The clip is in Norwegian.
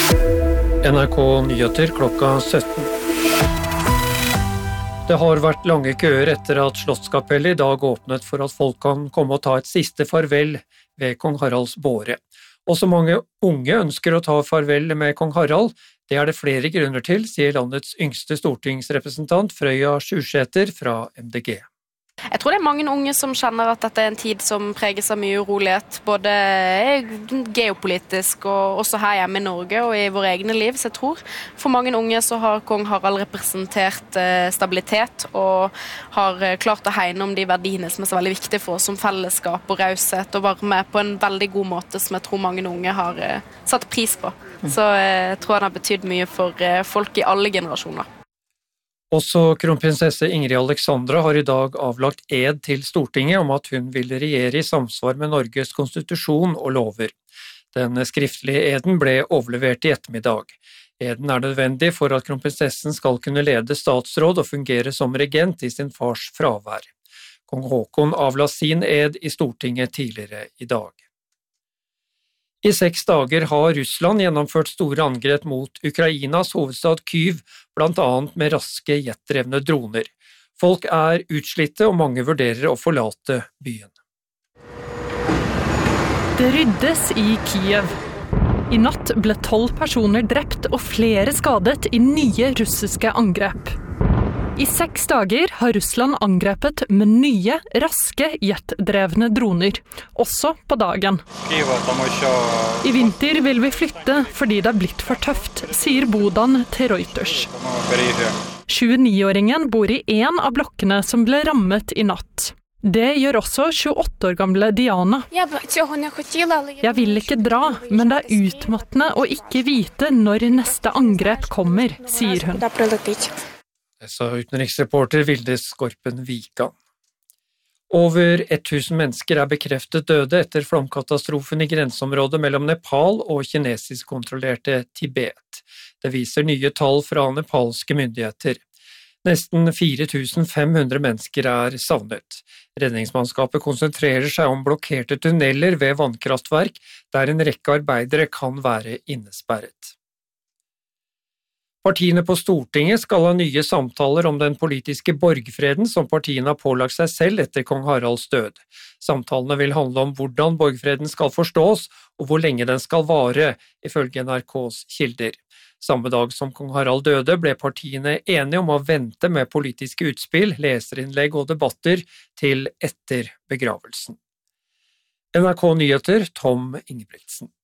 NRK Nyheter klokka 17. Det har vært lange køer etter at Slottskapellet i dag åpnet for at folk kan komme og ta et siste farvel ved kong Haralds båre. Også mange unge ønsker å ta farvel med kong Harald. Det er det flere grunner til, sier landets yngste stortingsrepresentant Frøya Sjusæter fra MDG. Jeg tror det er mange unge som kjenner at dette er en tid som preges av mye urolighet, både geopolitisk og også her hjemme i Norge og i våre egne liv. Så jeg tror for mange unge så har kong Harald representert stabilitet og har klart å hegne om de verdiene som er så veldig viktige for oss som fellesskap og raushet, og være med på en veldig god måte som jeg tror mange unge har satt pris på. Så jeg tror han har betydd mye for folk i alle generasjoner. Også kronprinsesse Ingrid Alexandra har i dag avlagt ed til Stortinget om at hun vil regjere i samsvar med Norges konstitusjon og lover. Den skriftlige eden ble overlevert i ettermiddag. Eden er nødvendig for at kronprinsessen skal kunne lede statsråd og fungere som regent i sin fars fravær. Kong Haakon avla sin ed i Stortinget tidligere i dag. I 6 dager har Russland gjennomført store angrep mot Ukrainas hovedstad Kyiv, blant annet med raske jetdrevne droner. Folk er utslitte, og mange vurderer å forlate byen. Det ryddes i Kyiv. I natt ble 12 personer drept og flere skadet i nye russiske angrep. I 6 dager har Russland angrepet med nye, raske jetdrevne droner, også på dagen. I vinter vil vi flytte fordi det er blitt for tøft, sier Bodan til Reuters. 29-åringen bor i en av blokkene som ble rammet i natt. Det gjør også 28 år gamle Diana. Jeg vil ikke dra, men det er utmattende å ikke vite når neste angrep kommer, sier hun. Det sa utenriksreporter Vilde Skorpen Vikan. Over 1000 mennesker er bekreftet døde etter flomkatastrofen i grenseområdet mellom Nepal og kinesisk kontrollerte Tibet. Det viser nye tall fra nepalske myndigheter. Nesten 4500 mennesker er savnet. Redningsmannskapet konsentrerer seg om blokkerte tunneler ved vannkraftverk, der en rekke arbeidere kan være innesperret. Partiene på Stortinget skal ha nye samtaler om den politiske borgfreden som partiene har pålagt seg selv etter kong Haralds død. Samtalene vil handle om hvordan borgfreden skal forstås og hvor lenge den skal vare, ifølge NRKs kilder. Samme dag som kong Harald døde ble partiene enige om å vente med politiske utspill, leserinnlegg og debatter til etter begravelsen. NRK Nyheter, Tom Ingebrigtsen.